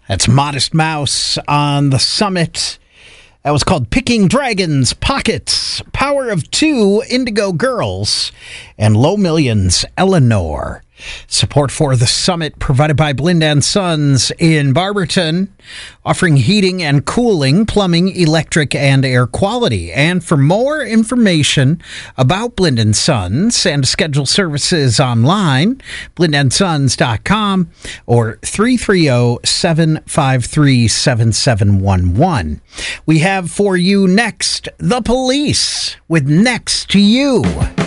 That's Modest Mouse on the Summit. That was called Picking Dragons, Pockets, Power of Two, Indigo Girls, and Low Millions, Eleanor. Support for the Summit provided by Blind & Sons in Barberton, offering heating and cooling, plumbing, electric, and air quality. And for more information about Blind & Sons and to schedule services online, blindandsons.com or 330-753-7711. We have for you next, The Police with Next to You.